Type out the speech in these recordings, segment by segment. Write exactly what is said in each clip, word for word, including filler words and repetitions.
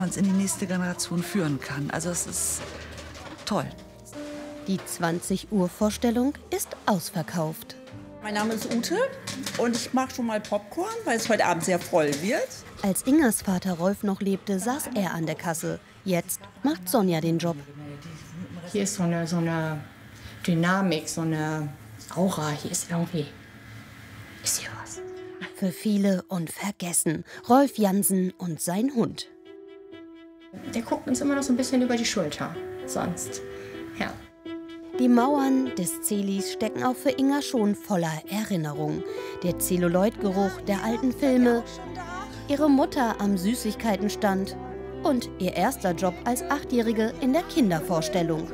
man es in die nächste Generation führen kann. Also es ist toll. Die zwanzig Uhr Vorstellung ist ausverkauft. Mein Name ist Ute und ich mache schon mal Popcorn, weil es heute Abend sehr voll wird. Als Ingers Vater Rolf noch lebte, saß er an der Kasse. Jetzt macht Sonja den Job. Hier ist so eine, so eine Dynamik, so eine Aura. Hier ist irgendwie, ist hier was. Für viele unvergessen. Rolf Jansen und sein Hund. Der guckt uns immer noch so ein bisschen über die Schulter. Sonst, ja. Die Mauern des Zelis stecken auch für Inga schon voller Erinnerung. Der Zelluloidgeruch der alten Filme, ihre Mutter am Süßigkeitenstand und ihr erster Job als Achtjährige in der Kindervorstellung.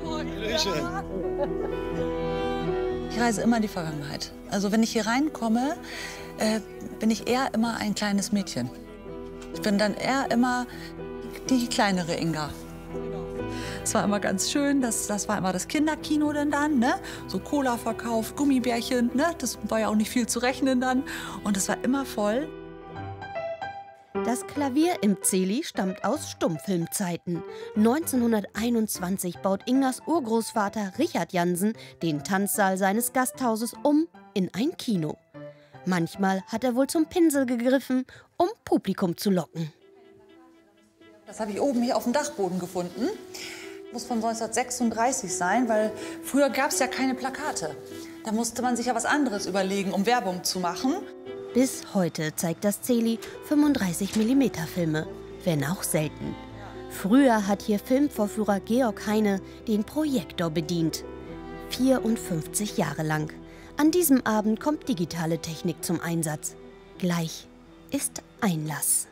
Ich reise immer in die Vergangenheit. Also wenn ich hier reinkomme, äh, bin ich eher immer ein kleines Mädchen. Ich bin dann eher immer die kleinere Inga. Es war immer ganz schön, das, das war immer das Kinderkino denn dann, ne? So Cola-Verkauf, Gummibärchen, ne? Das war ja auch nicht viel zu rechnen dann. Und es war immer voll. Das Klavier im Zeli stammt aus Stummfilmzeiten. neunzehnhunderteinundzwanzig baut Ingers Urgroßvater Richard Jansen den Tanzsaal seines Gasthauses um in ein Kino. Manchmal hat er wohl zum Pinsel gegriffen, um Publikum zu locken. Das habe ich oben hier auf dem Dachboden gefunden. Muss von neunzehnhundertsechsunddreißig sein, weil früher gab es ja keine Plakate. Da musste man sich ja was anderes überlegen, um Werbung zu machen. Bis heute zeigt das Zeli fünfunddreißig Millimeter Filme, wenn auch selten. Früher hat hier Filmvorführer Georg Heine den Projektor bedient. vierundfünfzig Jahre lang. An diesem Abend kommt digitale Technik zum Einsatz. Gleich ist Einlass.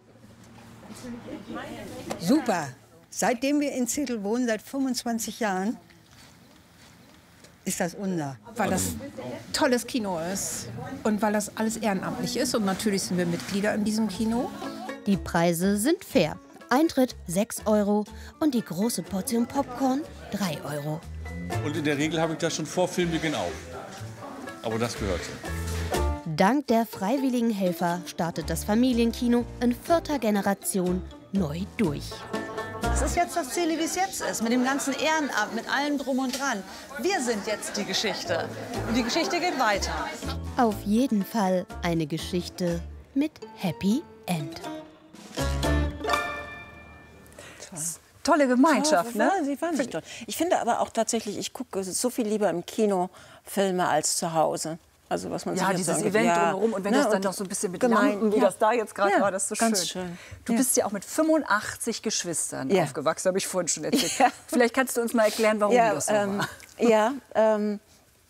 Super. Seitdem wir in Zedel wohnen, seit fünfundzwanzig Jahren, ist das unser. Weil das tolles Kino ist und weil das alles ehrenamtlich ist. Und natürlich sind wir Mitglieder in diesem Kino. Die Preise sind fair. Eintritt sechs Euro und die große Portion Popcorn drei Euro. Und in der Regel habe ich das schon vor Filmbeginn auf. Aber das gehört so. Dank der freiwilligen Helfer startet das Familienkino in vierter Generation neu durch. Das ist jetzt das Zeli, wie es jetzt ist, mit dem ganzen Ehrenamt, mit allem Drum und Dran. Wir sind jetzt die Geschichte und die Geschichte geht weiter. Auf jeden Fall eine Geschichte mit Happy End. Tolle Gemeinschaft, ja, ne? Sie waren sich toll. Ich finde aber auch tatsächlich, ich gucke so viel lieber im Kino Filme als zu Hause. Also was man Ja, sich dieses jetzt Event ja, drumherum und wenn ne, das dann und noch so ein bisschen mit gemein, Lampen, wie ja. das da jetzt gerade Ja, war, das ist so ganz schön. schön. Du Ja. bist ja auch mit fünfundachtzig Geschwistern Ja. aufgewachsen, habe ich vorhin schon erzählt. Ja. Vielleicht kannst du uns mal erklären, warum Ja, das so ähm, war. ja ähm,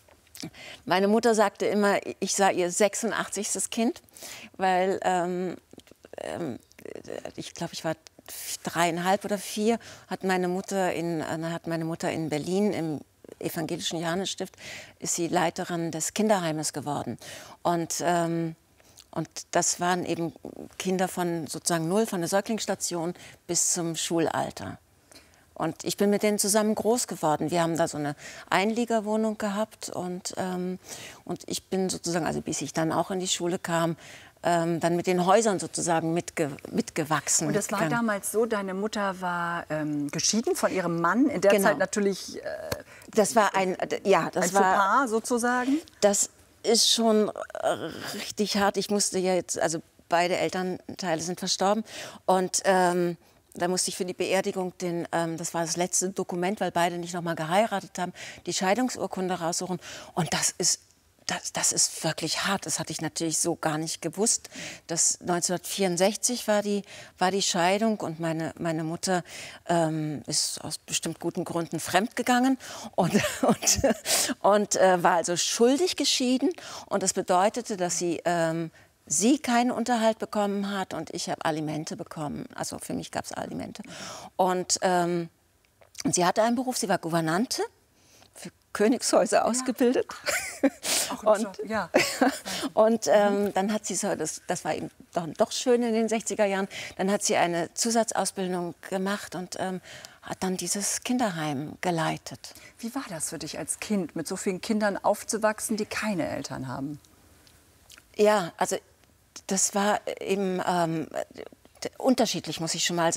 meine Mutter sagte immer, ich sei ihr sechsundachtzigste Kind, weil ähm, ähm, ich glaube, ich war dreieinhalb oder vier, hat meine Mutter in, hat meine Mutter in Berlin im evangelischen Johannesstift, ist sie Leiterin des Kinderheimes geworden. Und, ähm, und das waren eben Kinder von sozusagen null, von der Säuglingsstation bis zum Schulalter. Und ich bin mit denen zusammen groß geworden. Wir haben da so eine Einliegerwohnung gehabt und, ähm, und ich bin sozusagen, also bis ich dann auch in die Schule kam, ähm, dann mit den Häusern sozusagen mitge mitgewachsen. Und das war damals so, deine Mutter war ähm, geschieden von ihrem Mann, in der Genau. Zeit natürlich äh, das war ein, ja, das ein war, Fauxpas sozusagen. Das ist schon äh, richtig hart. Ich musste ja jetzt, also beide Elternteile sind verstorben und ähm, da musste ich für die Beerdigung, den, ähm, das war das letzte Dokument, weil beide nicht noch mal geheiratet haben, die Scheidungsurkunde raussuchen. Und das ist, das, das ist wirklich hart. Das hatte ich natürlich so gar nicht gewusst. Das neunzehnhundertvierundsechzig war die, war die Scheidung und meine, meine Mutter ähm, ist aus bestimmt guten Gründen fremdgegangen und, und, und äh, war also schuldig geschieden. Und das bedeutete, dass sie ähm, sie keinen Unterhalt bekommen hat und ich habe Alimente bekommen. Also für mich gab es Alimente. Und, ähm, und sie hatte einen Beruf, sie war Gouvernante, für Königshäuser ausgebildet. Auch und Job, ja. und ähm, dann hat sie so, das, das war eben doch, doch schön in den sechziger Jahren, dann hat sie eine Zusatzausbildung gemacht und ähm, hat dann dieses Kinderheim geleitet. Wie war das für dich als Kind, mit so vielen Kindern aufzuwachsen, die keine Eltern haben? Ja, also das war eben, ähm, unterschiedlich, muss ich schon mal sagen.